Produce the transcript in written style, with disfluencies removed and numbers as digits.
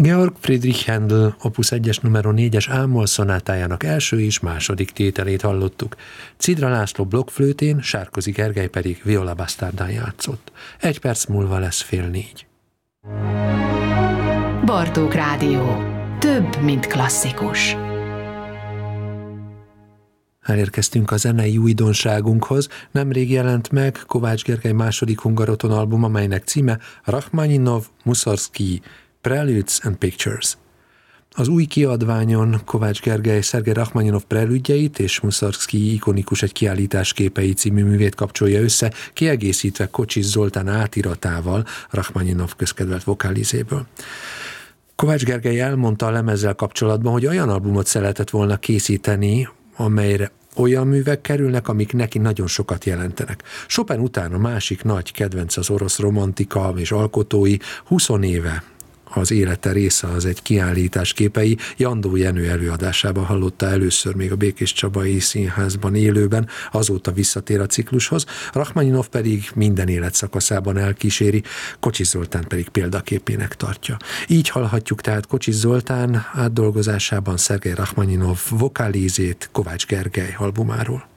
Georg Friedrich Händel opus 1-es numero 4-es A-moll szonátájának első és második tételét hallottuk. Cidra László blokkflőtén, Sárközi Gergely pedig viola bastardán játszott. 1 perc múlva lesz 3:30. Bartók Rádió. Több, mint klasszikus. Elérkeztünk a zenei újdonságunkhoz. Nemrég jelent meg Kovács Gergely második hungaroton albuma, melynek címe Rachmaninov, Mussorgsky, Preludes and Pictures. Az új kiadványon Kovács Gergely Szergej Rachmaninov prelüdjeit és Mussorgsky ikonikus egy kiállítás képei című művét kapcsolja össze, kiegészítve Kocsis Zoltán átiratával Rachmaninov közkedvelt vokálizéből. Kovács Gergely elmondta a lemezzel kapcsolatban, hogy olyan albumot szeretett volna készíteni, amelyre olyan művek kerülnek, amik neki nagyon sokat jelentenek. Chopin után a másik nagy kedvenc az orosz romantika és alkotói, 20 éve az élete része az egy kiállítás képei. Jandó Jenő előadásában hallotta először még a Békés Csabai Színházban élőben, azóta visszatér a ciklushoz. Rachmaninov pedig minden életszakaszában elkíséri, Kocsis Zoltán pedig példaképének tartja. Így hallhatjuk tehát Kocsis Zoltán átdolgozásában Szergej Rachmaninov vokálízét Kovács Gergely albumáról.